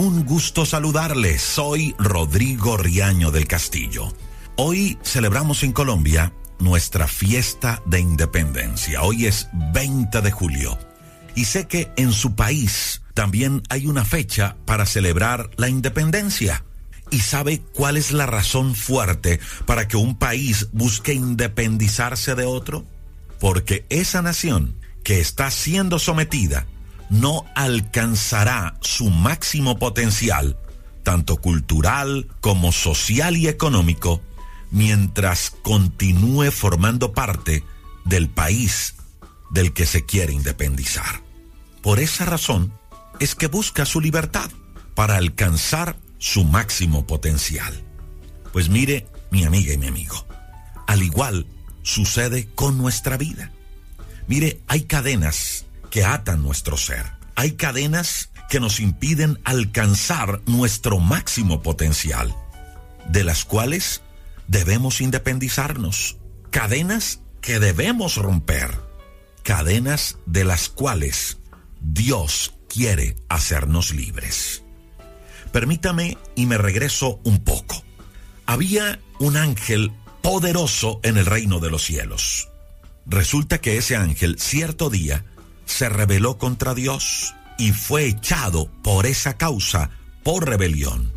Un gusto saludarles. Soy Rodrigo Riaño del Castillo. Hoy celebramos en Colombia nuestra fiesta de independencia. Hoy es 20 de julio. Y sé que en su país también hay una fecha para celebrar la independencia. ¿Y sabe cuál es la razón fuerte para que un país busque independizarse de otro? Porque esa nación que está siendo sometida no alcanzará su máximo potencial, tanto cultural como social y económico, mientras continúe formando parte del país del que se quiere independizar. Por esa razón es que busca su libertad para alcanzar su máximo potencial. Pues mire, mi amiga y mi amigo, al igual sucede con nuestra vida. Mire, hay cadenas que atan nuestro ser. Hay cadenas que nos impiden alcanzar nuestro máximo potencial, de las cuales debemos independizarnos. Cadenas que debemos romper. Cadenas de las cuales Dios quiere hacernos libres. Permítame y me regreso un poco. Había un ángel poderoso en el reino de los cielos. Resulta que ese ángel cierto día se rebeló contra Dios y fue echado por esa causa por rebelión.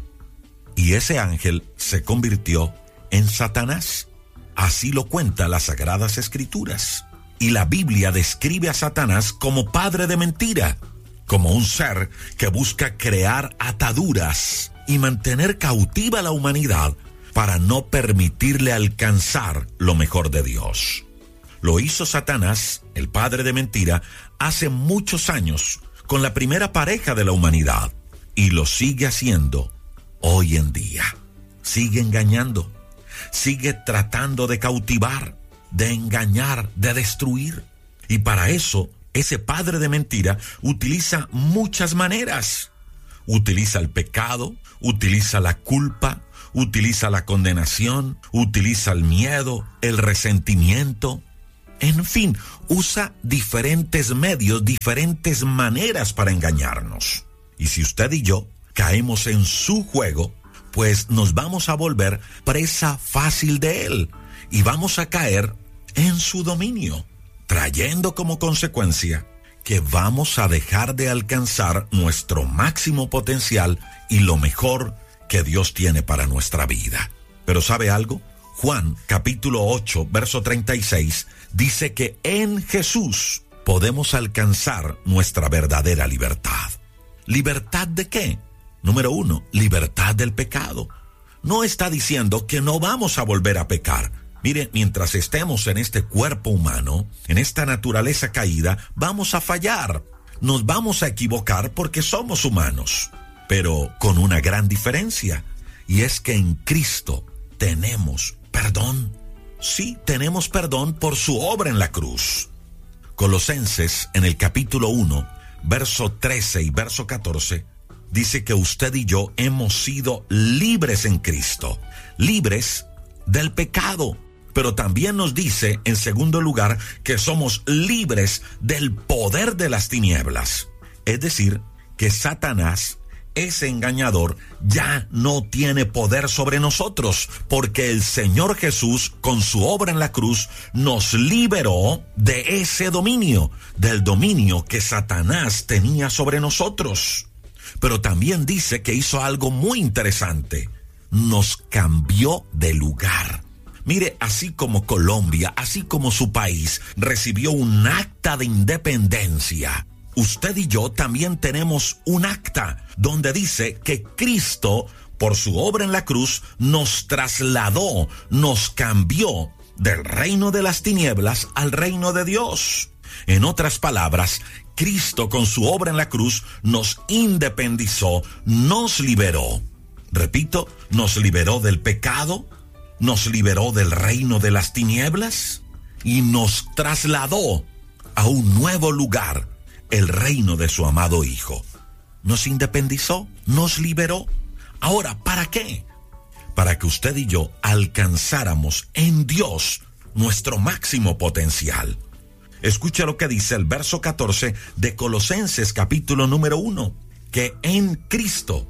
Y ese ángel se convirtió en Satanás. Así lo cuentan las Sagradas Escrituras. Y la Biblia describe a Satanás como padre de mentira, como un ser que busca crear ataduras y mantener cautiva a la humanidad para no permitirle alcanzar lo mejor de Dios. Lo hizo Satanás, el padre de mentira, hace muchos años con la primera pareja de la humanidad y lo sigue haciendo hoy en día. Sigue engañando, sigue tratando de cautivar, de engañar, de destruir. Y para eso, ese padre de mentira utiliza muchas maneras. Utiliza el pecado, utiliza la culpa, utiliza la condenación, utiliza el miedo, el resentimiento. En fin, usa diferentes medios, diferentes maneras para engañarnos. Y si usted y yo caemos en su juego, pues nos vamos a volver presa fácil de él y vamos a caer en su dominio, trayendo como consecuencia que vamos a dejar de alcanzar nuestro máximo potencial y lo mejor que Dios tiene para nuestra vida. Pero ¿sabe algo? Juan capítulo 8, verso 36, dice que en Jesús podemos alcanzar nuestra verdadera libertad. ¿Libertad de qué? Número 1, libertad del pecado. No está diciendo que no vamos a volver a pecar. Mire, mientras estemos en este cuerpo humano, en esta naturaleza caída, vamos a fallar. Nos vamos a equivocar porque somos humanos. Pero con una gran diferencia, y es que en Cristo tenemos perdón. Sí, tenemos perdón por su obra en la cruz. Colosenses, en el capítulo 1, verso 13 y verso 14, dice que usted y yo hemos sido libres en Cristo, libres del pecado. Pero también nos dice, en segundo lugar, que somos libres del poder de las tinieblas. Es decir, que Satanás, ese engañador, ya no tiene poder sobre nosotros, porque el Señor Jesús, con su obra en la cruz, nos liberó de ese dominio, del dominio que Satanás tenía sobre nosotros. Pero también dice que hizo algo muy interesante. Nos cambió de lugar. Mire, así como Colombia, así como su país, recibió un acta de independencia, usted y yo también tenemos un acta donde dice que Cristo, por su obra en la cruz, nos trasladó, nos cambió del reino de las tinieblas al reino de Dios. En otras palabras, Cristo con su obra en la cruz nos independizó, nos liberó. Repito, nos liberó del pecado, nos liberó del reino de las tinieblas y nos trasladó a un nuevo lugar, el reino de su amado Hijo. Nos independizó, nos liberó. Ahora, ¿para qué? Para que usted y yo alcanzáramos en Dios nuestro máximo potencial. Escucha lo que dice el verso 14 de Colosenses capítulo número 1, que en Cristo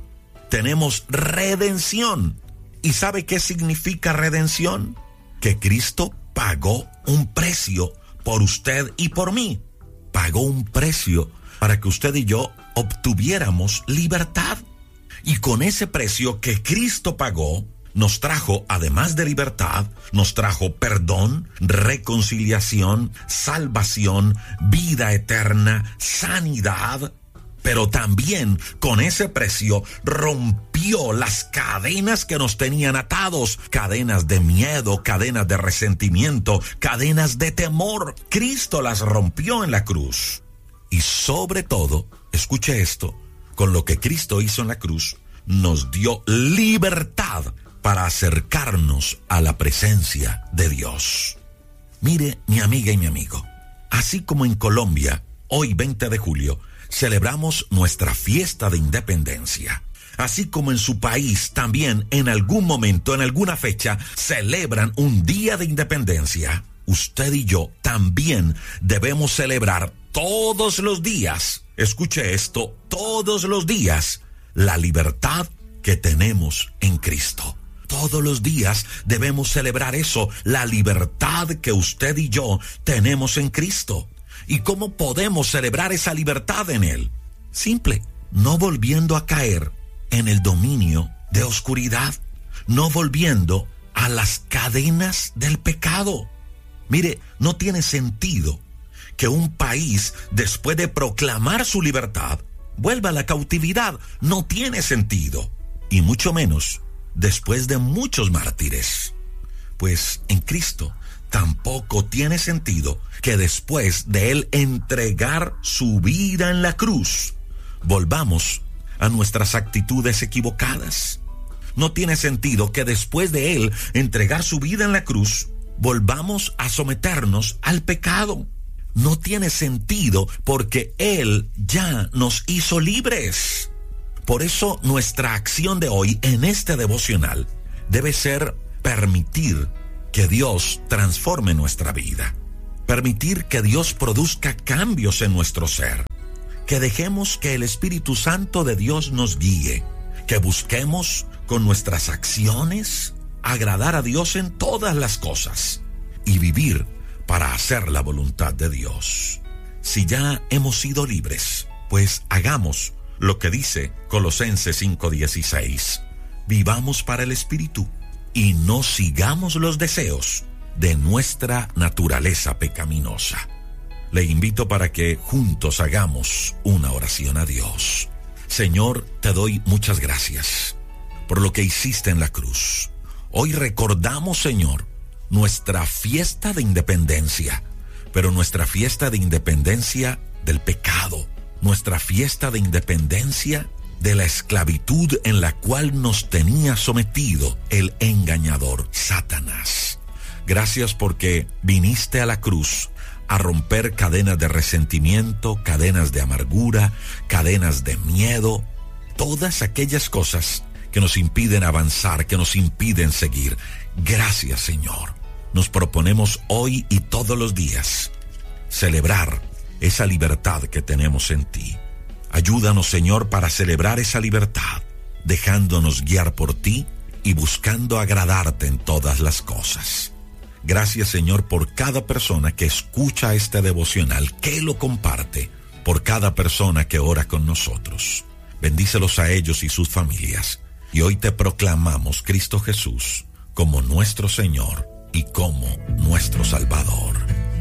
tenemos redención. ¿Y sabe qué significa redención? Que Cristo pagó un precio por usted y por mí. Pagó un precio para que usted y yo obtuviéramos libertad. Y con ese precio que Cristo pagó, nos trajo, además de libertad, nos trajo perdón, reconciliación, salvación, vida eterna, sanidad. Pero también con ese precio rompió las cadenas que nos tenían atados, cadenas de miedo, cadenas de resentimiento, cadenas de temor. Cristo las rompió en la cruz. Y sobre todo, escuche esto, con lo que Cristo hizo en la cruz, nos dio libertad para acercarnos a la presencia de Dios. Mire, mi amiga y mi amigo, así como en Colombia, hoy 20 de julio, celebramos nuestra fiesta de independencia. Así como en su país también en algún momento, en alguna fecha, celebran un día de independencia, usted y yo también debemos celebrar todos los días, escuche esto, todos los días, la libertad que tenemos en Cristo. Todos los días debemos celebrar eso, la libertad que usted y yo tenemos en Cristo. ¿Y cómo podemos celebrar esa libertad en Él? Simple, no volviendo a caer en el dominio de oscuridad, no volviendo a las cadenas del pecado. Mire, no tiene sentido que un país, después de proclamar su libertad, vuelva a la cautividad. No tiene sentido, y mucho menos después de muchos mártires. Pues en Cristo tampoco tiene sentido que después de Él entregar su vida en la cruz, volvamos a nuestras actitudes equivocadas. No tiene sentido que después de Él entregar su vida en la cruz, volvamos a someternos al pecado. No tiene sentido porque Él ya nos hizo libres. Por eso nuestra acción de hoy en este devocional debe ser permitir que Dios transforme nuestra vida. Permitir que Dios produzca cambios en nuestro ser. Que dejemos que el Espíritu Santo de Dios nos guíe. Que busquemos con nuestras acciones agradar a Dios en todas las cosas. Y vivir para hacer la voluntad de Dios. Si ya hemos sido libres, pues hagamos lo que dice Colosenses 5:16. Vivamos para el Espíritu y no sigamos los deseos de nuestra naturaleza pecaminosa. Le invito para que juntos hagamos una oración a Dios. Señor, te doy muchas gracias por lo que hiciste en la cruz. Hoy recordamos, Señor, nuestra fiesta de independencia, pero nuestra fiesta de independencia del pecado, nuestra fiesta de independencia de la esclavitud en la cual nos tenía sometido el engañador Satanás. Gracias porque viniste a la cruz a romper cadenas de resentimiento, cadenas de amargura, cadenas de miedo, todas aquellas cosas que nos impiden avanzar, que nos impiden seguir. Gracias, Señor. Nos proponemos hoy y todos los días celebrar esa libertad que tenemos en ti. Ayúdanos, Señor, para celebrar esa libertad, dejándonos guiar por ti y buscando agradarte en todas las cosas. Gracias, Señor, por cada persona que escucha este devocional, que lo comparte, por cada persona que ora con nosotros. Bendícelos a ellos y sus familias. Y hoy te proclamamos, Cristo Jesús, como nuestro Señor y como nuestro Salvador.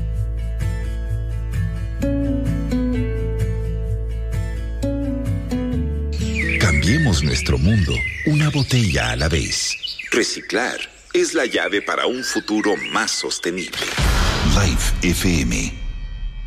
Cambiemos nuestro mundo una botella a la vez. Reciclar es la llave para un futuro más sostenible. Life FM